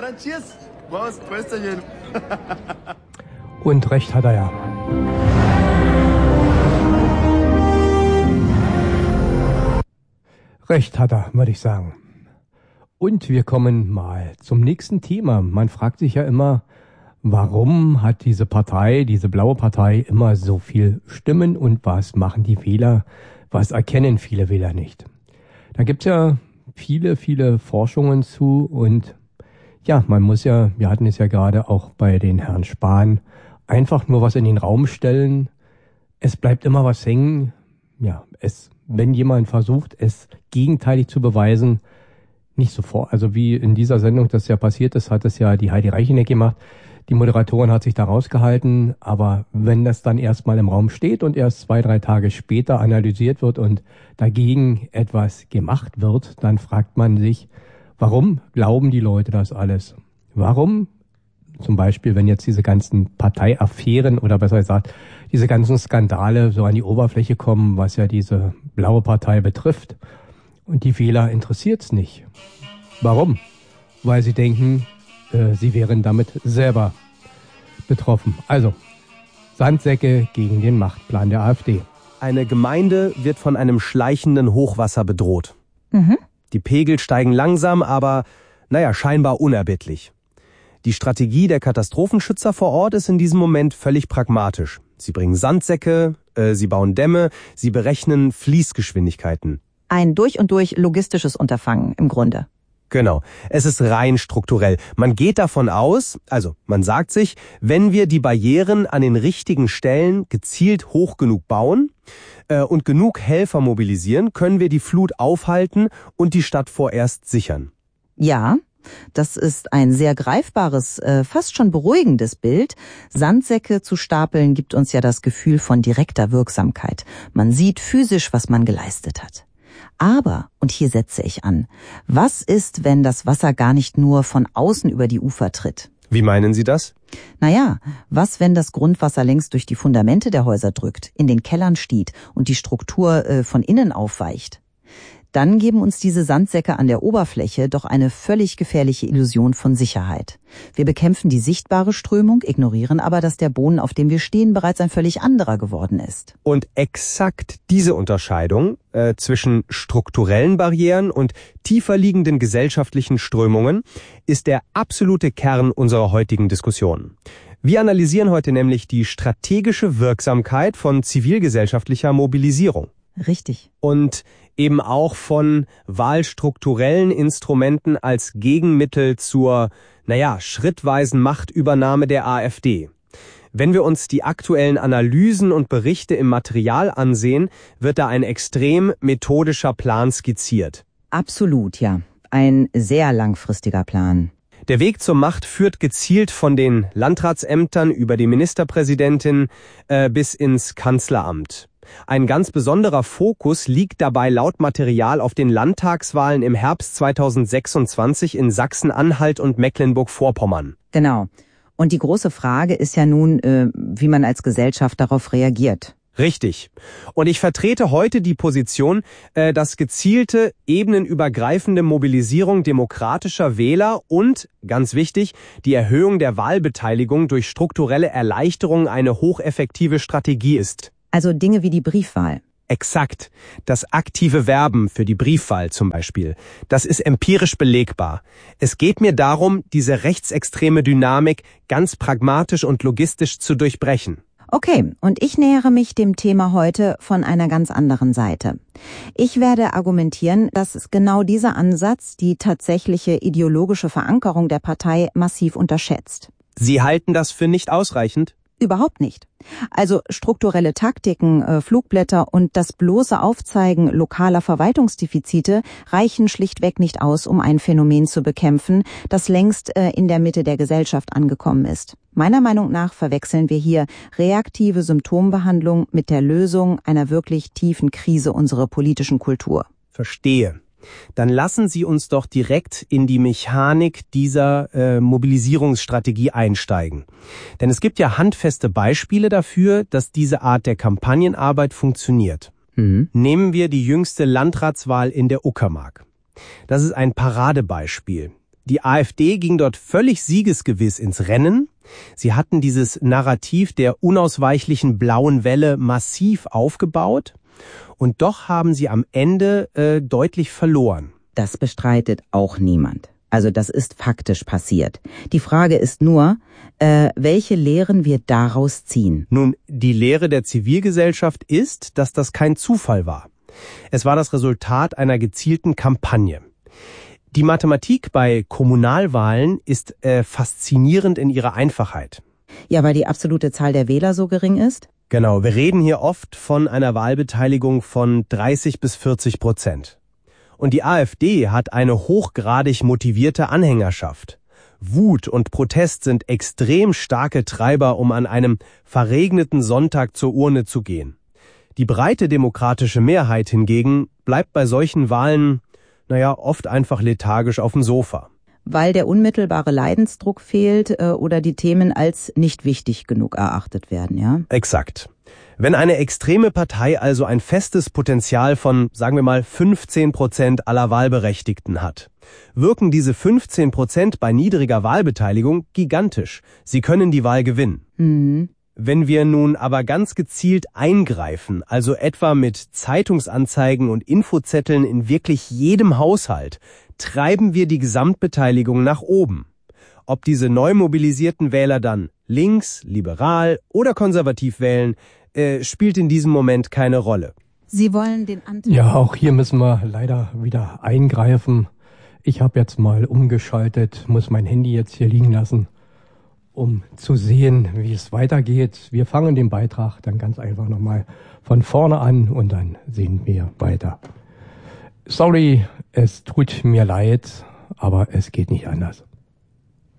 dann cheers. Prost, Prösterchen. Und recht hat er ja. Recht hat er, würde ich sagen. Und wir kommen mal zum nächsten Thema. Man fragt sich ja immer, warum hat diese Partei, diese blaue Partei, immer so viel Stimmen und was machen die Wähler, was erkennen viele Wähler nicht? Da gibt's ja viele Forschungen zu und ja, man muss ja, wir hatten es ja gerade auch bei den Herrn Spahn, einfach nur was in den Raum stellen. Es bleibt immer was hängen. Ja, wenn jemand versucht, es gegenteilig zu beweisen, nicht sofort. Also wie in dieser Sendung das ja passiert ist, hat es ja die Heidi Reicheneck gemacht. Die Moderatorin hat sich da rausgehalten, aber wenn das dann erstmal im Raum steht und erst 2-3 Tage später analysiert wird und dagegen etwas gemacht wird, dann fragt man sich, warum glauben die Leute das alles? Warum? Zum Beispiel, wenn jetzt diese ganzen Parteiaffären oder besser gesagt, diese ganzen Skandale so an die Oberfläche kommen, was ja diese blaue Partei betrifft. Und die Wähler interessiert's nicht. Warum? Weil sie denken, sie wären damit selber betroffen. Also, Sandsäcke gegen den Machtplan der AfD. Eine Gemeinde wird von einem schleichenden Hochwasser bedroht. Die Pegel steigen langsam, aber, scheinbar unerbittlich. Die Strategie der Katastrophenschützer vor Ort ist in diesem Moment völlig pragmatisch. Sie bringen Sandsäcke, sie bauen Dämme, sie berechnen Fließgeschwindigkeiten. Ein durch und durch logistisches Unterfangen im Grunde. Genau. Es ist rein strukturell. Man geht davon aus, also man sagt sich, wenn wir die Barrieren an den richtigen Stellen gezielt hoch genug bauen und genug Helfer mobilisieren, können wir die Flut aufhalten und die Stadt vorerst sichern. Ja, das ist ein sehr greifbares, fast schon beruhigendes Bild. Sandsäcke zu stapeln gibt uns ja das Gefühl von direkter Wirksamkeit. Man sieht physisch, was man geleistet hat. Aber, und hier setze ich an, was ist, wenn das Wasser gar nicht nur von außen über die Ufer tritt? Wie meinen Sie das? Was, wenn das Grundwasser längst durch die Fundamente der Häuser drückt, in den Kellern steht und die Struktur von innen aufweicht? Dann geben uns diese Sandsäcke an der Oberfläche doch eine völlig gefährliche Illusion von Sicherheit. Wir bekämpfen die sichtbare Strömung, ignorieren aber, dass der Boden, auf dem wir stehen, bereits ein völlig anderer geworden ist. Und exakt diese Unterscheidung zwischen strukturellen Barrieren und tiefer liegenden gesellschaftlichen Strömungen ist der absolute Kern unserer heutigen Diskussion. Wir analysieren heute nämlich die strategische Wirksamkeit von zivilgesellschaftlicher Mobilisierung. Richtig. Und eben auch von wahlstrukturellen Instrumenten als Gegenmittel zur, schrittweisen Machtübernahme der AfD. Wenn wir uns die aktuellen Analysen und Berichte im Material ansehen, wird da ein extrem methodischer Plan skizziert. Absolut, ja. Ein sehr langfristiger Plan. Der Weg zur Macht führt gezielt von den Landratsämtern über die Ministerpräsidentin bis ins Kanzleramt. Ein ganz besonderer Fokus liegt dabei laut Material auf den Landtagswahlen im Herbst 2026 in Sachsen-Anhalt und Mecklenburg-Vorpommern. Genau. Und die große Frage ist ja nun, wie man als Gesellschaft darauf reagiert. Richtig. Und ich vertrete heute die Position, dass gezielte, ebenenübergreifende Mobilisierung demokratischer Wähler und, ganz wichtig, die Erhöhung der Wahlbeteiligung durch strukturelle Erleichterung eine hocheffektive Strategie ist. Also Dinge wie die Briefwahl. Exakt. Das aktive Werben für die Briefwahl zum Beispiel. Das ist empirisch belegbar. Es geht mir darum, diese rechtsextreme Dynamik ganz pragmatisch und logistisch zu durchbrechen. Okay, und ich nähere mich dem Thema heute von einer ganz anderen Seite. Ich werde argumentieren, dass genau dieser Ansatz die tatsächliche ideologische Verankerung der Partei massiv unterschätzt. Sie halten das für nicht ausreichend? Überhaupt nicht. Also strukturelle Taktiken, Flugblätter und das bloße Aufzeigen lokaler Verwaltungsdefizite reichen schlichtweg nicht aus, um ein Phänomen zu bekämpfen, das längst in der Mitte der Gesellschaft angekommen ist. Meiner Meinung nach verwechseln wir hier reaktive Symptombehandlung mit der Lösung einer wirklich tiefen Krise unserer politischen Kultur. Verstehe. Dann lassen Sie uns doch direkt in die Mechanik dieser Mobilisierungsstrategie einsteigen. Denn es gibt ja handfeste Beispiele dafür, dass diese Art der Kampagnenarbeit funktioniert. Nehmen wir die jüngste Landratswahl in der Uckermark. Das ist ein Paradebeispiel. Die AfD ging dort völlig siegesgewiss ins Rennen. Sie hatten dieses Narrativ der unausweichlichen blauen Welle massiv aufgebaut. Und doch haben sie am Ende deutlich verloren. Das bestreitet auch niemand. Also das ist faktisch passiert. Die Frage ist nur, welche Lehren wir daraus ziehen. Nun, die Lehre der Zivilgesellschaft ist, dass das kein Zufall war. Es war das Resultat einer gezielten Kampagne. Die Mathematik bei Kommunalwahlen ist faszinierend in ihrer Einfachheit. Ja, weil die absolute Zahl der Wähler so gering ist? Genau, wir reden hier oft von einer Wahlbeteiligung von 30-40%. Und die AfD hat eine hochgradig motivierte Anhängerschaft. Wut und Protest sind extrem starke Treiber, um an einem verregneten Sonntag zur Urne zu gehen. Die breite demokratische Mehrheit hingegen bleibt bei solchen Wahlen, oft einfach lethargisch auf dem Sofa. Weil der unmittelbare Leidensdruck fehlt oder die Themen als nicht wichtig genug erachtet werden, ja? Exakt. Wenn eine extreme Partei also ein festes Potenzial von, sagen wir mal, 15% aller Wahlberechtigten hat, wirken diese 15% bei niedriger Wahlbeteiligung gigantisch. Sie können die Wahl gewinnen. Mhm. Wenn wir nun aber ganz gezielt eingreifen, also etwa mit Zeitungsanzeigen und Infozetteln in wirklich jedem Haushalt, treiben wir die Gesamtbeteiligung nach oben. Ob diese neu mobilisierten Wähler dann links, liberal oder konservativ wählen, spielt in diesem Moment keine Rolle. Sie wollen den Anteil... Ja, auch hier müssen wir leider wieder eingreifen. Ich habe jetzt mal umgeschaltet, muss mein Handy jetzt hier liegen lassen, um zu sehen, wie es weitergeht. Wir fangen den Beitrag dann ganz einfach nochmal von vorne an und dann sehen wir weiter. Sorry, es tut mir leid, aber es geht nicht anders.